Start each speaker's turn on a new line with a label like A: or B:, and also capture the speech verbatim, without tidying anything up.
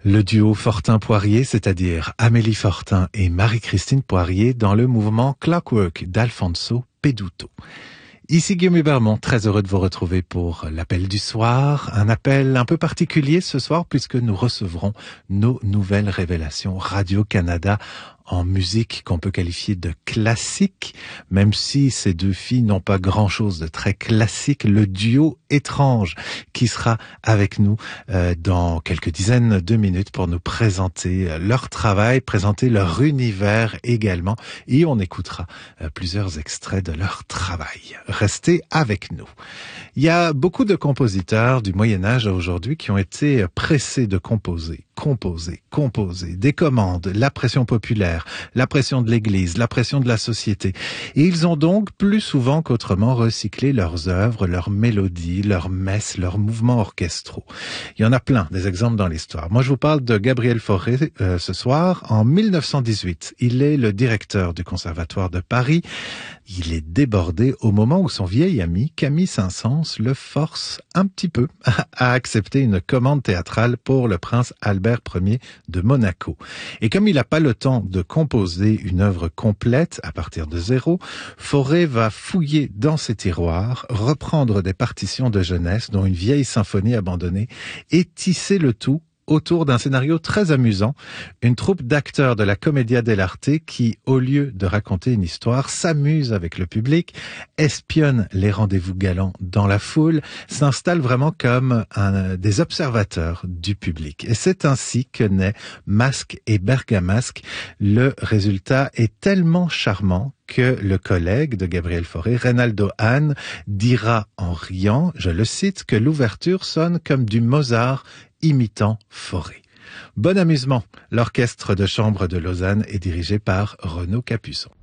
A: Le duo Fortin-Poirier, c'est-à-dire Amélie Fortin et Marie-Christine Poirier dans le mouvement Clockwork d'Alfonso Peduto. Ici Guillaume Hubermont, très heureux de vous retrouver pour l'appel du soir. Un appel un peu particulier ce soir puisque nous recevrons nos nouvelles révélations Radio-Canada en musique qu'on peut qualifier de classique, même si ces deux filles n'ont pas grand-chose de très classique. Le duo étrange qui sera avec nous euh, dans quelques dizaines de minutes pour nous présenter leur travail, présenter leur univers également, et on écoutera euh, plusieurs extraits de leur travail. Restez avec nous. Il y a beaucoup de compositeurs du Moyen-Âge à aujourd'hui qui ont été pressés de composer, composer, composer, des commandes, la pression populaire, la pression de l'Église, la pression de la société. Et ils ont donc plus souvent qu'autrement recyclé leurs œuvres, leurs mélodies, leurs messes, leurs mouvements orchestraux. Il y en a plein des exemples dans l'histoire. Moi, je vous parle de Gabriel Fauré euh, ce soir. En mille neuf cent dix-huit, il est le directeur du Conservatoire de Paris. Il est débordé au moment où son vieil ami Camille Saint-Saëns le force un petit peu à accepter une commande théâtrale pour le prince Albert Ier de Monaco. Et comme il n'a pas le temps de composer une œuvre complète à partir de zéro, Fauré va fouiller dans ses tiroirs, reprendre des partitions de jeunesse, dont une vieille symphonie abandonnée, et tisser le tout autour d'un scénario très amusant, une troupe d'acteurs de la Commedia dell'arte qui, au lieu de raconter une histoire, s'amuse avec le public, espionne les rendez-vous galants dans la foule, s'installe vraiment comme un, des observateurs du public. Et c'est ainsi que naît Masque et Bergamasque. Le résultat est tellement charmant que le collègue de Gabriel Fauré, Reynaldo Hahn, dira en riant, je le cite, que l'ouverture sonne comme du Mozart imitant Fauré. Bon amusement, l'orchestre de chambre de Lausanne est dirigé par Renaud Capuçon.